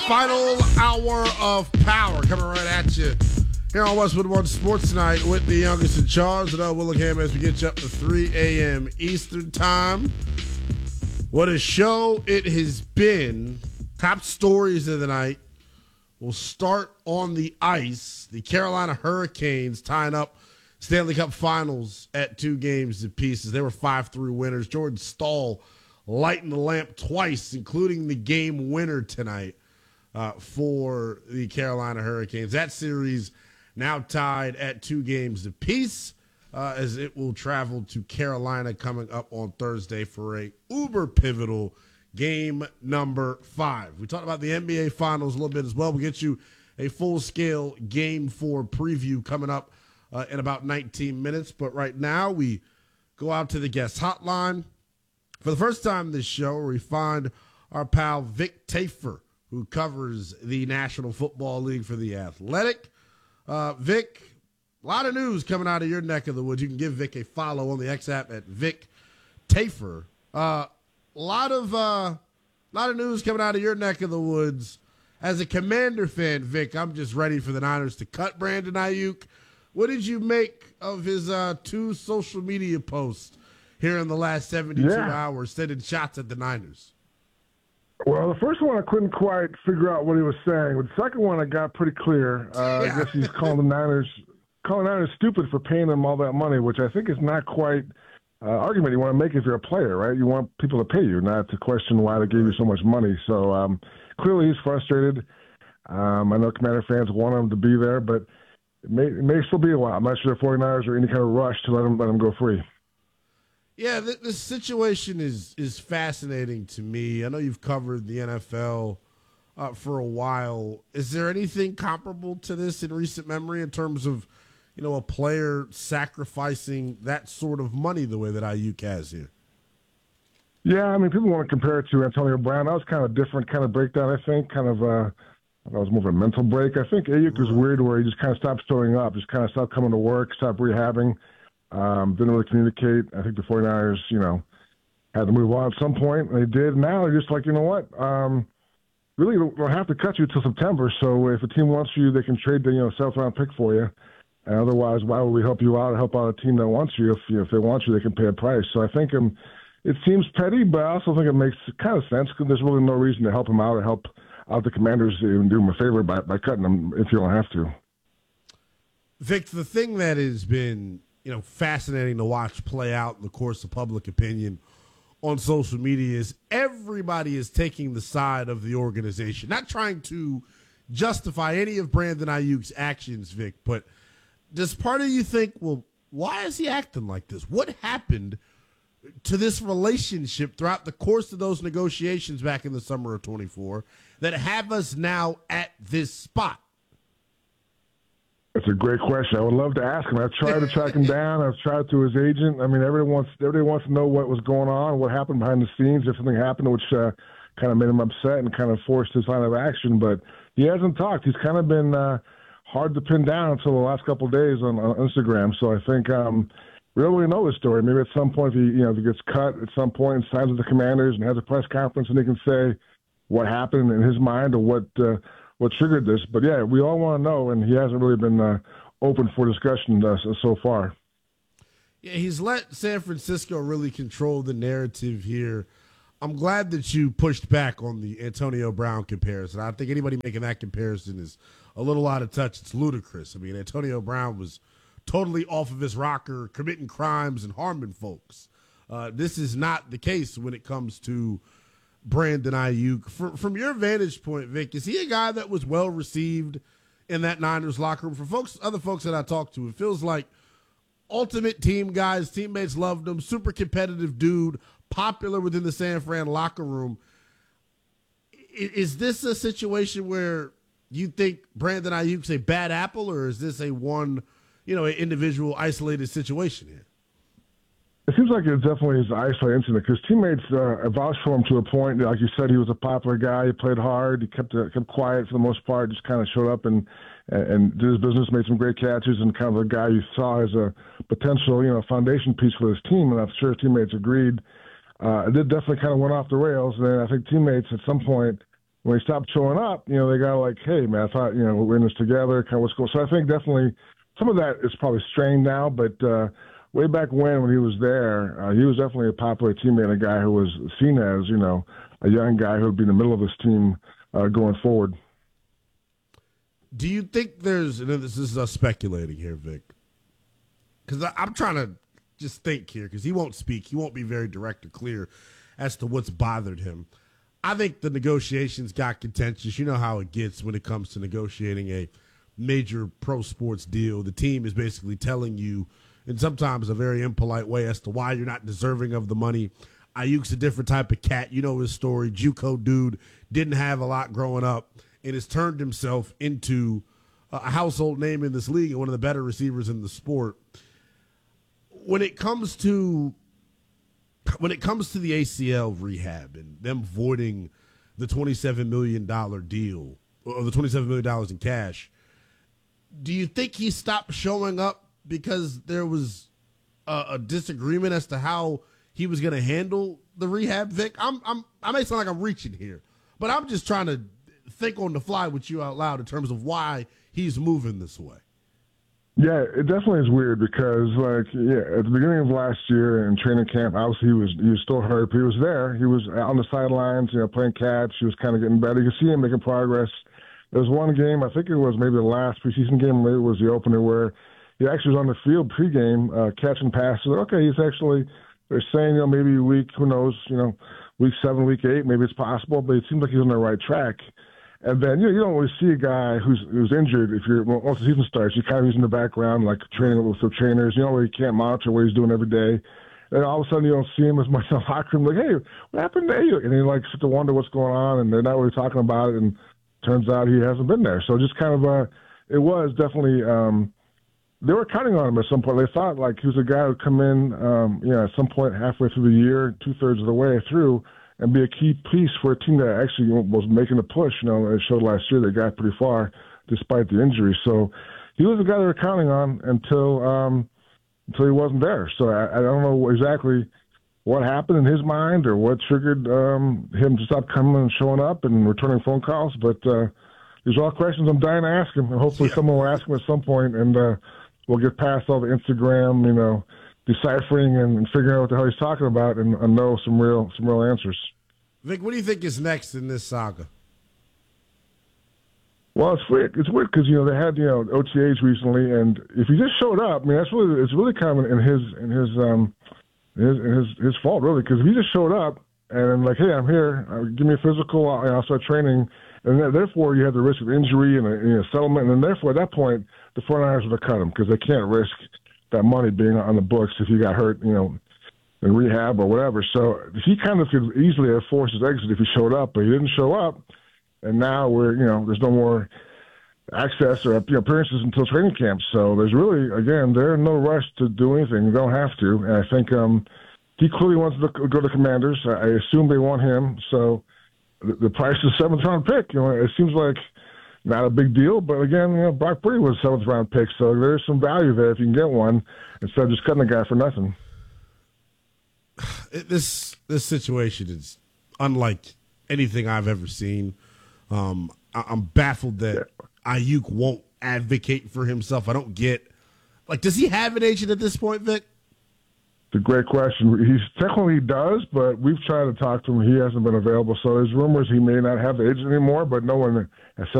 Final hour of power coming right at you here on Westwood One Sports Tonight with the youngest in charge, and Willingham, as we get you up to 3 a.m. Eastern Time. What a show it has been. Top stories of the night. We'll start on the ice. The Carolina Hurricanes tying up Stanley Cup Finals at 2 games apiece. They were 5-3 winners. Jordan Staal lighting the lamp twice, including the game winner tonight for the Carolina Hurricanes. That series now tied at 2 games apiece as it will travel to Carolina coming up on Thursday for a uber pivotal game number 5. We talked about the NBA Finals a little bit as well. We'll get you a full-scale Game 4 preview coming up in about 19 minutes. But right now we go out to the guest hotline. For the first time this show, we find our pal Vic Tafur, who covers the National Football League for The Athletic. Vic, a lot of news coming out of your neck of the woods. You can give Vic a follow on the X app at Vic Tafur. A lot of news coming out of your neck of the woods. As a Commander fan, Vic, I'm just ready for the Niners to cut Brandon Ayuk. What did you make of his 2 social media posts here in the last 72 hours, sending shots at the Niners? Well, the first one I couldn't quite figure out what he was saying, but the second one I got pretty clear. I guess he's calling the Niners stupid for paying them all that money, which I think is not quite argument you want to make if you're a player, right? You want people to pay you, not to question why they gave you so much money. So clearly he's frustrated. I know Commander fans want him to be there, but it may still be a while. I'm not sure the 49ers are in any kind of rush to let him go free. Yeah, this situation is fascinating to me. I know you've covered the NFL for a while. Is there anything comparable to this in recent memory in terms of, a player sacrificing that sort of money the way that Ayuk has here? Yeah, I mean, people want to compare it to Antonio Brown. That was kind of a different kind of breakdown, I think. That was more of a mental break. I think Ayuk was weird where he just kind of stopped showing up, just kind of stopped coming to work, stopped rehabbing. Didn't really communicate. I think the 49ers, had to move on at some point. And they did. Now they're just like, you know what? Really don't have to cut you until September. So if a team wants you, they can trade the 7th-round pick for you. And otherwise, why would we help you out or help out a team that wants you? If they want you, they can pay a price. So I think it seems petty, but I also think it makes kind of sense because there's really no reason to help him out or help out the Commanders and do him a favor by cutting him if you don't have to. Vic, the thing that has been fascinating to watch play out in the course of public opinion on social media is everybody is taking the side of the organization, not trying to justify any of Brandon Ayuk's actions, Vic, but does part of you think, well, why is he acting like this? What happened to this relationship throughout the course of those negotiations back in the summer of 24 that have us now at this spot? That's a great question. I would love to ask him. I've tried to track him down. I've tried through his agent. I mean, everybody wants to know what was going on, what happened behind the scenes, if something happened, which kind of made him upset and kind of forced his line of action. But he hasn't talked. He's kind of been hard to pin down until the last couple of days on Instagram. So I think we don't really know the story. Maybe at some point, if he gets cut at some point and signs with the Commanders and has a press conference and he can say what happened in his mind or what triggered this. But, yeah, we all want to know, and he hasn't really been open for discussion so far. Yeah, he's let San Francisco really control the narrative here. I'm glad that you pushed back on the Antonio Brown comparison. I think anybody making that comparison is a little out of touch. It's ludicrous. I mean, Antonio Brown was totally off of his rocker, committing crimes and harming folks. This is not the case when it comes to Brandon Ayuk. From your vantage point, Vic, is he a guy that was well received in that Niners locker room? For other folks that I talked to, it feels like ultimate team guys, teammates loved him, super competitive dude, popular within the San Fran locker room. Is this a situation where you think Brandon Ayuk's a bad apple, or is this an individual isolated situation here? It seems like it definitely is an isolated incident because teammates vouched for him to a point. Like you said, he was a popular guy. He played hard. He kept quiet for the most part. Just kind of showed up and did his business, made some great catches, and kind of a guy you saw as a potential, foundation piece for his team. And I'm sure his teammates agreed. It did definitely kind of went off the rails. And then I think teammates at some point when he stopped showing up, they got like, hey, man, I thought, we're in this together, kind of what's going on. So I think definitely some of that is probably strained now, but way back when he was there, he was definitely a popular teammate, a guy who was seen as, a young guy who would be in the middle of his team going forward. Do you think there's, and this is us speculating here, Vic, because I'm trying to just think here, because he won't speak. He won't be very direct or clear as to what's bothered him. I think the negotiations got contentious. You know how it gets when it comes to negotiating a major pro sports deal. The team is basically telling you, in sometimes a very impolite way, as to why you're not deserving of the money. Ayuk's a different type of cat. You know his story. JUCO dude, didn't have a lot growing up, and has turned himself into a household name in this league and one of the better receivers in the sport. When it comes to the ACL rehab and them voiding the $27 million deal, or the $27 million in cash, do you think he stopped showing up because there was a disagreement as to how he was going to handle the rehab, Vic? I may sound like I'm reaching here, but I'm just trying to think on the fly with you out loud in terms of why he's moving this way. Yeah, it definitely is weird because, at the beginning of last year in training camp, obviously he was still hurt, but he was there. He was on the sidelines, playing catch. He was kind of getting better. You could see him making progress. There was one game, I think it was maybe the last preseason game, maybe it was the opener, where he actually was on the field pregame, catching passes. Okay, he's actually, they're saying, maybe week, who knows, week 7, week 8, maybe it's possible, but it seems like he's on the right track. And then, you don't always see a guy who's injured. Once the season starts, he's in the background, like training with the trainers. Where you can't monitor what he's doing every day. And all of a sudden, you don't see him as much in the locker room. Like, hey, what happened to you? And they sit to wonder what's going on, and they're not really talking about it. And turns out he hasn't been there. So just kind of, it was definitely. They were counting on him at some point. They thought like he was a guy who'd come in, at some point halfway through the year, 2/3 of the way through, and be a key piece for a team that actually was making a push. It showed last year they got pretty far despite the injury. So he was the guy they were counting on until he wasn't there. So I don't know exactly what happened in his mind or what triggered him to stop coming and showing up and returning phone calls. But these are all questions I'm dying to ask him. And hopefully someone will ask him at some point, and we'll get past all the Instagram, deciphering and figuring out what the hell he's talking about and know some real answers. Vic, what do you think is next in this saga? Well, it's weird. It's weird because they had OTAs recently, and if he just showed up, it's really kind of in his fault really, because if he just showed up and like, hey, I'm here, give me a physical, I'll start training, and therefore you have the risk of injury and a settlement, and then therefore at that point the 49ers would have cut him because they can't risk that money being on the books if he got hurt, in rehab or whatever. So he kind of could easily have forced his exit if he showed up, but he didn't show up. And now there's no more access or appearances until training camp. So there's really, again, they're in no rush to do anything. They don't have to. And I think he clearly wants to go to Commanders. I assume they want him. So the price is 7th-round pick. It seems like not a big deal, but again, Brock Purdy was a 7th-round pick, so there's some value there if you can get one instead of just cutting a guy for nothing. This situation is unlike anything I've ever seen. I'm baffled that Ayuk won't advocate for himself. I don't get, does he have an agent at this point, Vic? It's a great question. He technically does, but we've tried to talk to him. He hasn't been available, so there's rumors he may not have the agent anymore, but no one has said